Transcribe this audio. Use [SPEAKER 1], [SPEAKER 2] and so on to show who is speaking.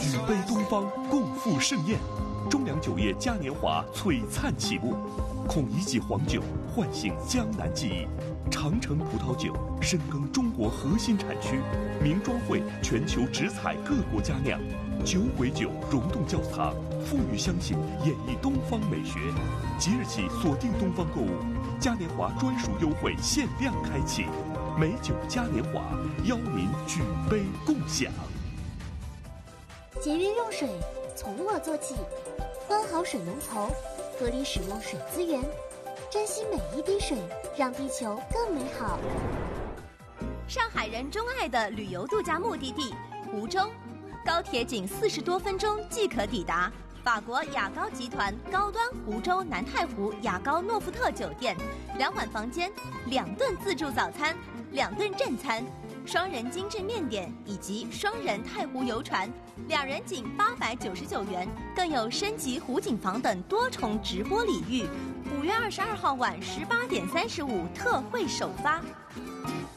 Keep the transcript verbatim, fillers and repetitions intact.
[SPEAKER 1] 举杯东方，共赴盛宴。中粮酒业嘉年华璀璨启幕，孔乙己黄酒唤醒江南记忆。长城葡萄酒深耕中国核心产区，名庄会全球直采各国佳酿，酒鬼酒溶洞窖藏，富裕香型演绎东方美学。即日起锁定东方购物，嘉年华专属优惠限量开启，美酒嘉年华邀您举杯共享。
[SPEAKER 2] 节约用水，从我做起，关好水龙头，合理使用水资源，珍惜每一滴水，让地球更美好。
[SPEAKER 3] 上海人钟爱的旅游度假目的地湖州，高铁仅四十多分钟即可抵达。法国雅高集团高端湖州南太湖雅高诺福特酒店，两晚房间，两顿自助早餐，两顿正餐，双人精致面点以及双人太湖游船，两人仅八百九十九元，更有升级湖景房等多重直播礼遇。五月二十二号晚十八点三十五特惠首发。